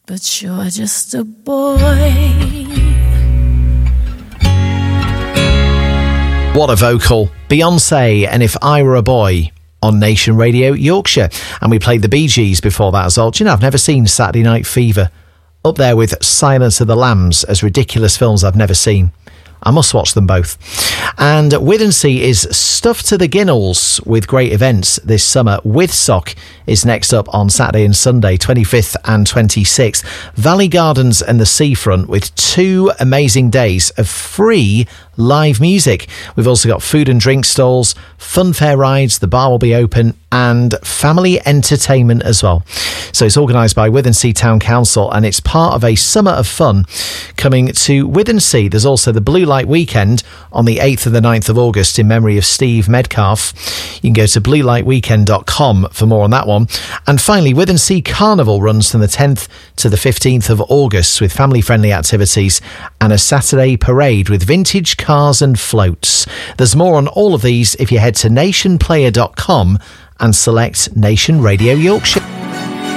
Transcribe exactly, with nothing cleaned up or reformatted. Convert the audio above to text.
but you're just a boy. What a vocal. Beyonce and If I Were a Boy on Nation Radio Yorkshire. And we played the Bee Gees before that as well. Do you know, I've never seen Saturday Night Fever. Up there with Silence of the Lambs as ridiculous films I've never seen. I must watch them both. And Withensea is stuffed to the ginnels with great events this summer. Withsock is next up on Saturday and Sunday, twenty-fifth and twenty-sixth. Valley Gardens and the Seafront with two amazing days of free live music. We've also got food and drink stalls, fun fair rides, the bar will be open, and family entertainment as well. So it's organised by Withensea Town Council and it's part of a summer of fun coming to Withensea. There's also the Blue Light Weekend on the eighth and the ninth of August in memory of Steve Medcalf. You can go to blue light weekend dot com for more on that one. And finally, Withensea Carnival runs from the tenth to the fifteenth of August with family-friendly activities and a Saturday parade with vintage cars and floats. There's more on all of these if you head to nation player dot com and select Nation Radio Yorkshire.